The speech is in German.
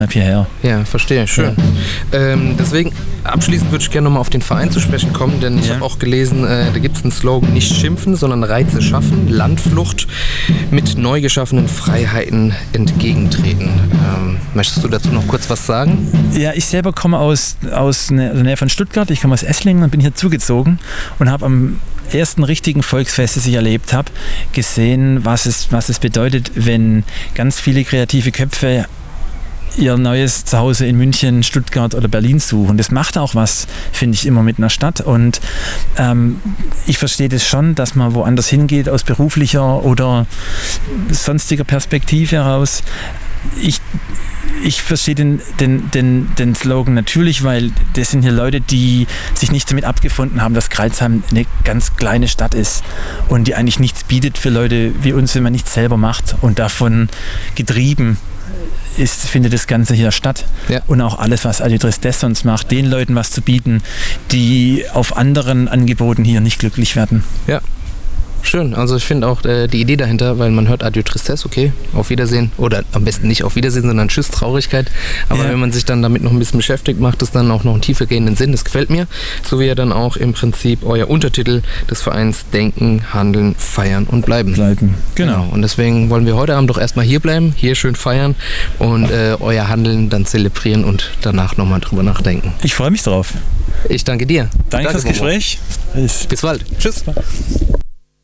hierher. Ja, verstehe, schön. Ja. Deswegen, abschließend würde ich gerne nochmal auf den Verein zu sprechen kommen, denn ich habe auch gelesen, da gibt es einen Slogan, nicht schimpfen, sondern Reize schaffen, Landflucht mit neu geschaffenen Freiheiten entgegentreten. Möchtest du dazu noch kurz was sagen? Ja, ich selber komme aus der Nähe von Stuttgart, ich komme aus Esslingen und bin hier zugezogen und habe am ersten richtigen Volksfest, das ich erlebt habe, gesehen, was es bedeutet, wenn ganz viele kreative Köpfe ihr neues Zuhause in München, Stuttgart oder Berlin suchen. Das macht auch was, finde ich, immer mit einer Stadt. Und ich verstehe das schon, dass man woanders hingeht aus beruflicher oder sonstiger Perspektive heraus. Ich verstehe den Slogan natürlich, weil das sind hier Leute, die sich nicht damit abgefunden haben, dass Crailsheim eine ganz kleine Stadt ist und die eigentlich nichts bietet für Leute wie uns, wenn man nichts selber macht. Und davon getrieben findet das Ganze hier statt. Ja. Und auch alles, was Adieu Tristesse sonst macht, den Leuten was zu bieten, die auf anderen Angeboten hier nicht glücklich werden. Ja. Schön, also ich finde auch die Idee dahinter, weil man hört Adieu Tristesse, okay, auf Wiedersehen oder am besten nicht auf Wiedersehen, sondern Tschüss Traurigkeit, aber wenn man sich dann damit noch ein bisschen beschäftigt, macht es dann auch noch einen tiefergehenden Sinn, das gefällt mir, so wie ja dann auch im Prinzip euer Untertitel des Vereins Denken, Handeln, Feiern und Bleiben. Genau, und deswegen wollen wir heute Abend doch erstmal hier bleiben, hier schön feiern und euer Handeln dann zelebrieren und danach nochmal drüber nachdenken. Ich freue mich drauf. Ich danke dir. Danke fürs Gespräch. Bis bald. Tschüss.